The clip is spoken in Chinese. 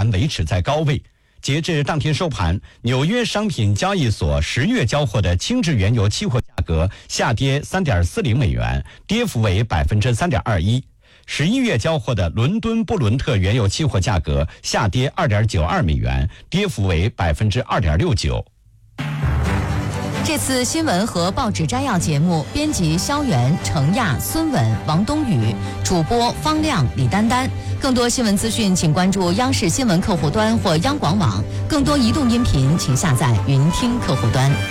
然维持在高位。截至当天收盘，纽约商品交易所10月交货的轻质原油期货价格下跌3.40美元，跌幅为3.21%。11月交货的伦敦布伦特原油期货价格下跌2.92美元，跌幅为2.69%。 这次新闻和报纸摘要节目，编辑肖元、程亚、孙稳、王冬雨，主播方亮、李丹丹。更多新闻资讯，请关注央视新闻客户端或央广网。更多移动音频，请下载云听客户端。